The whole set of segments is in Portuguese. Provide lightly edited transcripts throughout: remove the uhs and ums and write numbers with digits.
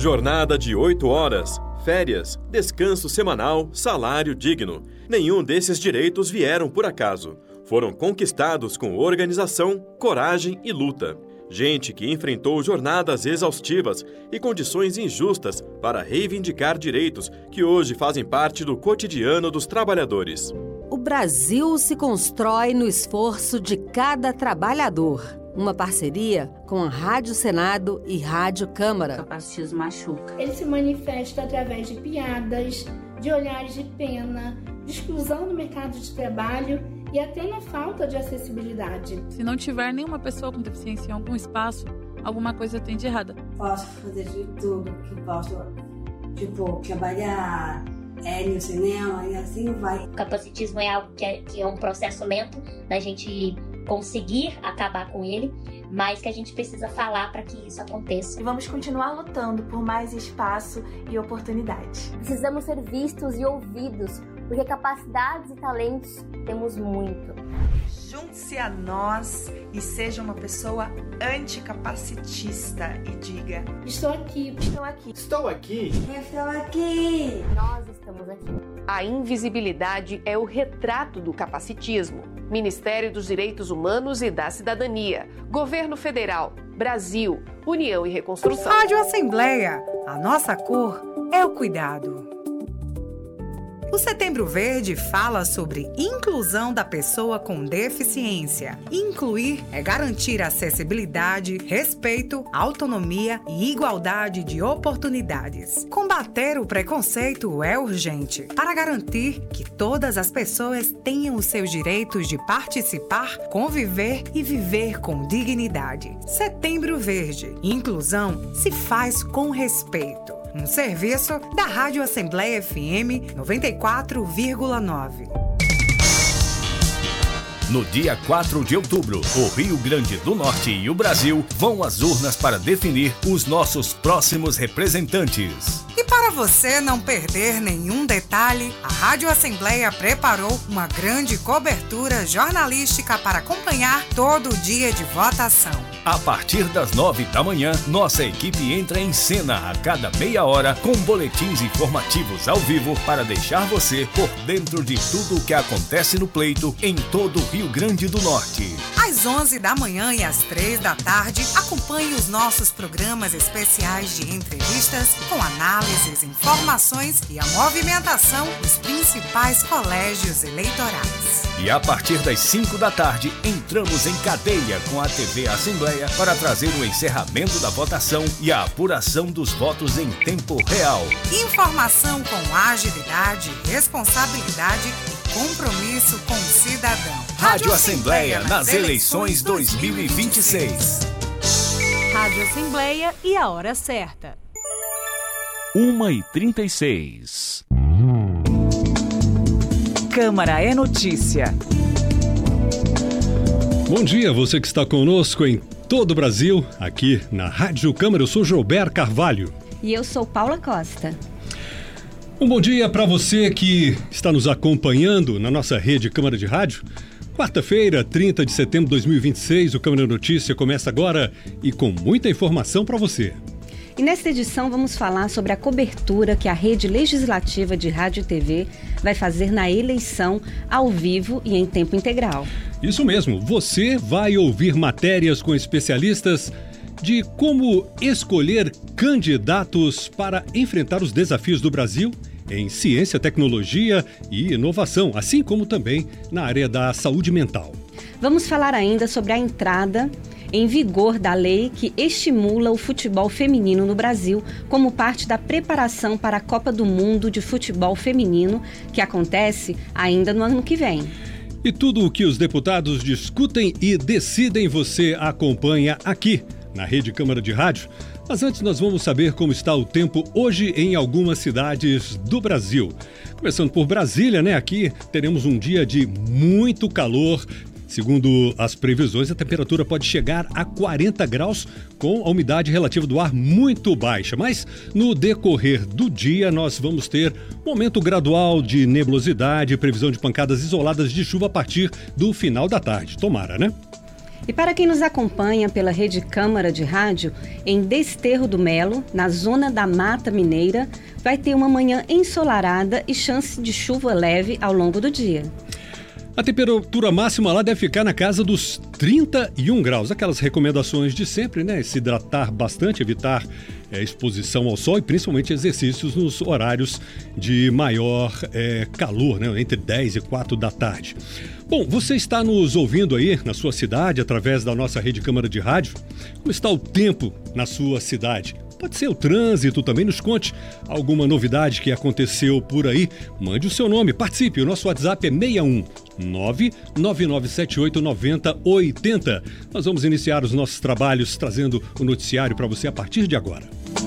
Jornada de 8 horas, férias, descanso semanal, salário digno. Nenhum desses direitos vieram por acaso. Foram conquistados com organização, coragem e luta. Gente que enfrentou jornadas exaustivas e condições injustas para reivindicar direitos que hoje fazem parte do cotidiano dos trabalhadores. O Brasil se constrói no esforço de cada trabalhador. Uma parceria com a Rádio Senado e Rádio Câmara. O capacitismo machuca. Ele se manifesta através de piadas, de olhares de pena, de exclusão do mercado de trabalho e até na falta de acessibilidade. Se não tiver nenhuma pessoa com deficiência em algum espaço, alguma coisa tem de errada. Posso fazer de tudo que posso, trabalhar no cinema e assim vai. O capacitismo é algo que é um processo lento da gente conseguir acabar com ele, mas que a gente precisa falar para que isso aconteça. E vamos continuar lutando por mais espaço e oportunidade. Precisamos ser vistos e ouvidos, porque capacidades e talentos temos muito. Junte-se a nós e seja uma pessoa anticapacitista e diga: estou aqui. Estou aqui. Estou aqui. Estou aqui. Nós estamos aqui. A invisibilidade é o retrato do capacitismo. Ministério dos Direitos Humanos e da Cidadania, Governo Federal, Brasil, União e Reconstrução. Rádio Assembleia, a nossa cor é o cuidado. O Setembro Verde fala sobre inclusão da pessoa com deficiência. Incluir é garantir acessibilidade, respeito, autonomia e igualdade de oportunidades. Combater o preconceito é urgente para garantir que todas as pessoas tenham os seus direitos de participar, conviver e viver com dignidade. Setembro Verde. Inclusão se faz com respeito. Um serviço da Rádio Assembleia FM 94,9. No dia 4 de outubro, o Rio Grande do Norte e o Brasil vão às urnas para definir os nossos próximos representantes. E para você não perder nenhum detalhe, a Rádio Assembleia preparou uma grande cobertura jornalística para acompanhar todo o dia de votação. A partir das 9 da manhã, nossa equipe entra em cena a cada meia hora com boletins informativos ao vivo para deixar você por dentro de tudo o que acontece no pleito em todo o Rio Grande do Norte. Às 11 da manhã e às 3 da tarde, acompanhe os nossos programas especiais de entrevistas com análises, informações e a movimentação dos principais colégios eleitorais. E a partir das 5 da tarde, entramos em cadeia com a TV Assembleia para trazer o encerramento da votação e a apuração dos votos em tempo real. Informação com agilidade, responsabilidade e compromisso com o cidadão. Rádio Assembleia nas eleições 2026. Rádio Assembleia e a hora certa. 1h36. Câmara é notícia. Bom dia, você que está conosco em todo o Brasil, aqui na Rádio Câmara. Eu sou Gilberto Carvalho. E eu sou Paula Costa. Um bom dia para você que está nos acompanhando na nossa rede Câmara de Rádio. Quarta-feira, 30 de setembro de 2026, o Câmara Notícia começa agora e com muita informação para você. E nesta edição vamos falar sobre a cobertura que a Rede Legislativa de Rádio e TV vai fazer na eleição ao vivo e em tempo integral. Isso mesmo, você vai ouvir matérias com especialistas de como escolher candidatos para enfrentar os desafios do Brasil em ciência, tecnologia e inovação, assim como também na área da saúde mental. Vamos falar ainda sobre a entrada em vigor da lei que estimula o futebol feminino no Brasil como parte da preparação para a Copa do Mundo de Futebol Feminino, que acontece ainda no ano que vem. E tudo o que os deputados discutem e decidem você acompanha aqui na Rede Câmara de Rádio. Mas antes nós vamos saber como está o tempo hoje em algumas cidades do Brasil. Começando por Brasília, né? Aqui teremos um dia de muito calor. Segundo as previsões, a temperatura pode chegar a 40 graus com a umidade relativa do ar muito baixa. Mas no decorrer do dia nós vamos ter momento gradual de nebulosidade, previsão de pancadas isoladas de chuva a partir do final da tarde. Tomara, né? E para quem nos acompanha pela Rede Câmara de Rádio, em Desterro do Melo, na zona da Mata Mineira, vai ter uma manhã ensolarada e chance de chuva leve ao longo do dia. A temperatura máxima lá deve ficar na casa dos 31 graus. Aquelas recomendações de sempre, né? Se hidratar bastante, evitar exposição ao sol e principalmente exercícios nos horários de maior calor, né? Entre 10 e 4 da tarde. Bom, você está nos ouvindo aí na sua cidade através da nossa Rede Câmara de Rádio? Como está o tempo na sua cidade? Pode ser o trânsito também, nos conte alguma novidade que aconteceu por aí. Mande o seu nome, participe. O nosso WhatsApp é 61 999789080. Nós vamos iniciar os nossos trabalhos trazendo o noticiário para você a partir de agora.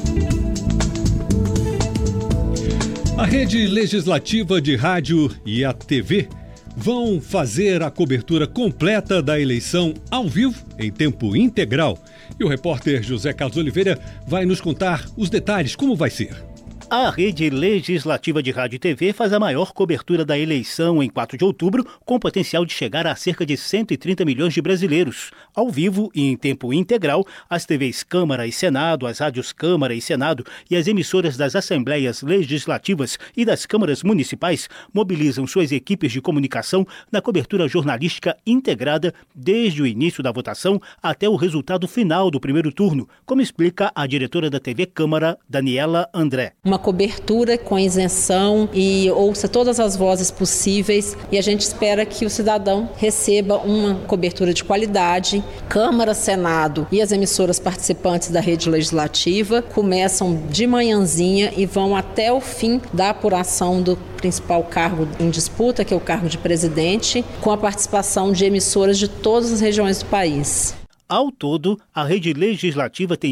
A Rede Legislativa de Rádio e a TV vão fazer a cobertura completa da eleição ao vivo, em tempo integral. E o repórter José Carlos Oliveira vai nos contar os detalhes, como vai ser. A Rede Legislativa de Rádio e TV faz a maior cobertura da eleição em 4 de outubro, com potencial de chegar a cerca de 130 milhões de brasileiros. Ao vivo e em tempo integral, as TVs Câmara e Senado, as rádios Câmara e Senado e as emissoras das Assembleias Legislativas e das Câmaras Municipais mobilizam suas equipes de comunicação na cobertura jornalística integrada desde o início da votação até o resultado final do primeiro turno, como explica a diretora da TV Câmara, Daniela André. Uma cobertura com isenção e ouça todas as vozes possíveis e a gente espera que o cidadão receba uma cobertura de qualidade. Câmara, Senado e as emissoras participantes da rede legislativa começam de manhãzinha e vão até o fim da apuração do principal cargo em disputa, que é o cargo de presidente, com a participação de emissoras de todas as regiões do país. Ao todo, a Rede Legislativa tem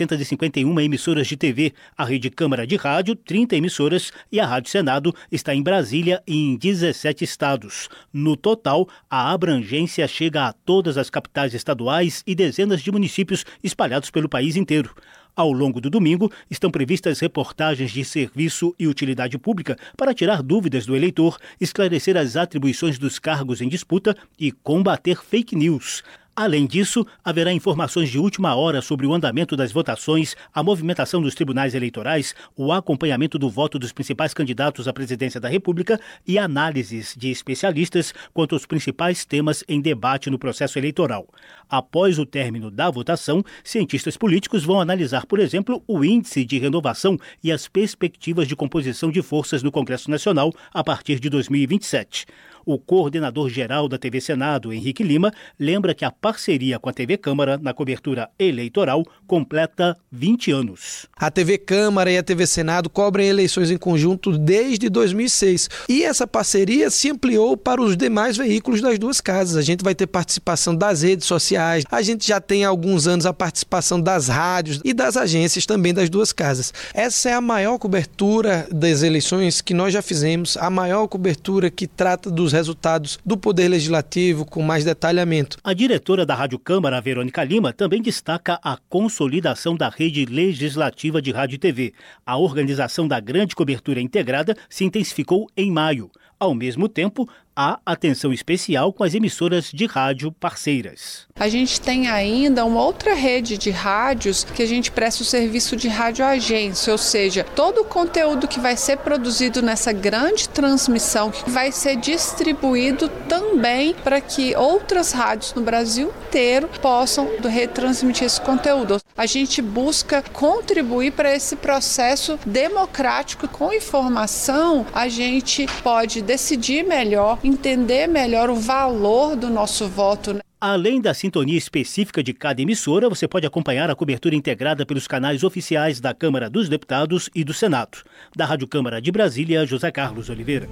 1.651 emissoras de TV, a Rede Câmara de Rádio, 30 emissoras e a Rádio Senado está em Brasília e em 17 estados. No total, a abrangência chega a todas as capitais estaduais e dezenas de municípios espalhados pelo país inteiro. Ao longo do domingo, estão previstas reportagens de serviço e utilidade pública para tirar dúvidas do eleitor, esclarecer as atribuições dos cargos em disputa e combater fake news. Além disso, haverá informações de última hora sobre o andamento das votações, a movimentação dos tribunais eleitorais, o acompanhamento do voto dos principais candidatos à presidência da República e análises de especialistas quanto aos principais temas em debate no processo eleitoral. Após o término da votação, cientistas políticos vão analisar, por exemplo, o índice de renovação e as perspectivas de composição de forças no Congresso Nacional a partir de 2027. O coordenador-geral da TV Senado, Henrique Lima, lembra que a parceria com a TV Câmara na cobertura eleitoral completa 20 anos. A TV Câmara e a TV Senado cobrem eleições em conjunto desde 2006 e essa parceria se ampliou para os demais veículos das duas casas. A gente vai ter participação das redes sociais, a gente já tem há alguns anos a participação das rádios e das agências também das duas casas. Essa é a maior cobertura das eleições que nós já fizemos, a maior cobertura que trata dos resultados do Poder Legislativo com mais detalhamento. A diretora da Rádio Câmara, Verônica Lima, também destaca a consolidação da Rede Legislativa de Rádio e TV. A organização da grande cobertura integrada se intensificou em maio. Ao mesmo tempo, há atenção especial com as emissoras de rádio parceiras. A gente tem ainda uma outra rede de rádios que a gente presta o serviço de radioagência, ou seja, todo o conteúdo que vai ser produzido nessa grande transmissão que vai ser distribuído também para que outras rádios no Brasil inteiro possam retransmitir esse conteúdo. A gente busca contribuir para esse processo democrático. Com informação, a gente pode decidir melhor, entender melhor o valor do nosso voto. Além da sintonia específica de cada emissora, você pode acompanhar a cobertura integrada pelos canais oficiais da Câmara dos Deputados e do Senado. Da Rádio Câmara de Brasília, José Carlos Oliveira.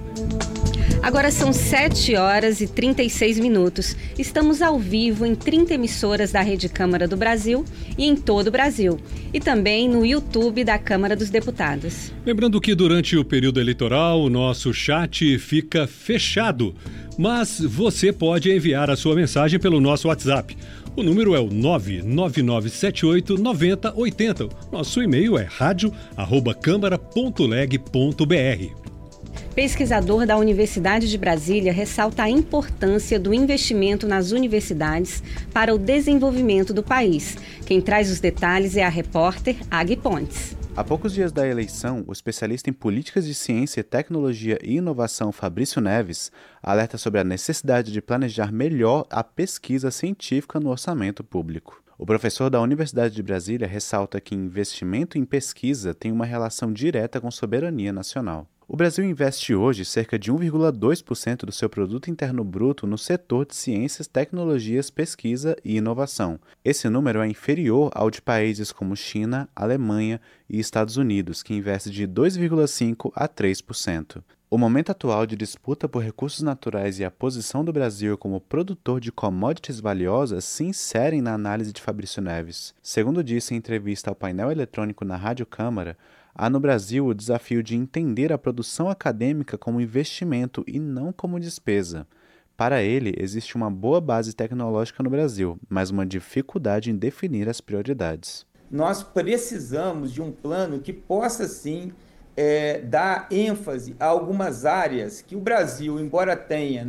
Agora são 7h36. Estamos ao vivo em 30 emissoras da Rede Câmara do Brasil e em todo o Brasil. E também no YouTube da Câmara dos Deputados. Lembrando que durante o período eleitoral o nosso chat fica fechado, mas você pode enviar a sua mensagem pelo nosso WhatsApp. O número é o 999789080. Nosso e-mail é radio@câmara.leg.br. Pesquisador da Universidade de Brasília ressalta a importância do investimento nas universidades para o desenvolvimento do país. Quem traz os detalhes é a repórter Agui Pontes. Há poucos dias da eleição, o especialista em políticas de ciência, tecnologia e inovação Fabrício Neves alerta sobre a necessidade de planejar melhor a pesquisa científica no orçamento público. O professor da Universidade de Brasília ressalta que investimento em pesquisa tem uma relação direta com soberania nacional. O Brasil investe hoje cerca de 1,2% do seu produto interno bruto no setor de ciências, tecnologias, pesquisa e inovação. Esse número é inferior ao de países como China, Alemanha e Estados Unidos, que investem de 2,5% a 3%. O momento atual de disputa por recursos naturais e a posição do Brasil como produtor de commodities valiosas se inserem na análise de Fabrício Neves. Segundo disse em entrevista ao painel eletrônico na Rádio Câmara, há no Brasil o desafio de entender a produção acadêmica como investimento e não como despesa. Para ele, existe uma boa base tecnológica no Brasil, mas uma dificuldade em definir as prioridades. Nós precisamos de um plano que possa, sim, dar ênfase a algumas áreas que o Brasil, embora tenha,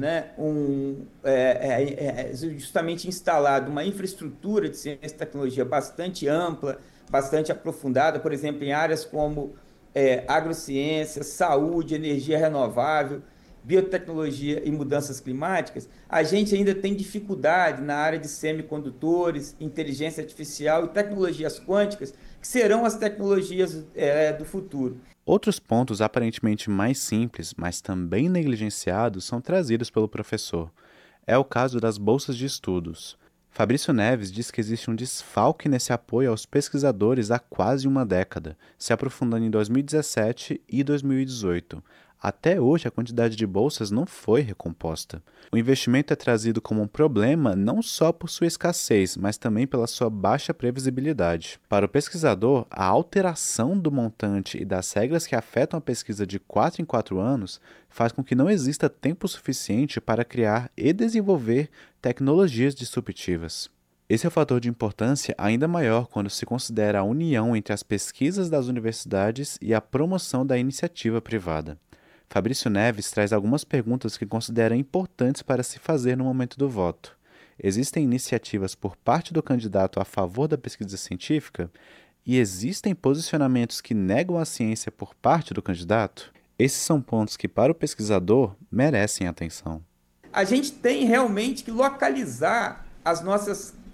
justamente instalado uma infraestrutura de ciência e tecnologia bastante ampla, bastante aprofundada, por exemplo, em áreas como agrociência, saúde, energia renovável, biotecnologia e mudanças climáticas, a gente ainda tem dificuldade na área de semicondutores, inteligência artificial e tecnologias quânticas, que serão as tecnologias do futuro. Outros pontos aparentemente mais simples, mas também negligenciados, são trazidos pelo professor. É o caso das bolsas de estudos. Fabrício Neves diz que existe um desfalque nesse apoio aos pesquisadores há quase uma década, se aprofundando em 2017 e 2018. Até hoje, a quantidade de bolsas não foi recomposta. O investimento é trazido como um problema não só por sua escassez, mas também pela sua baixa previsibilidade. Para o pesquisador, a alteração do montante e das regras que afetam a pesquisa de 4 em 4 anos faz com que não exista tempo suficiente para criar e desenvolver tecnologias disruptivas. Esse é um fator de importância ainda maior quando se considera a união entre as pesquisas das universidades e a promoção da iniciativa privada. Fabrício Neves traz algumas perguntas que considera importantes para se fazer no momento do voto. Existem iniciativas por parte do candidato a favor da pesquisa científica? E existem posicionamentos que negam a ciência por parte do candidato? Esses são pontos que, para o pesquisador, merecem atenção. A gente tem realmente que localizar as nossas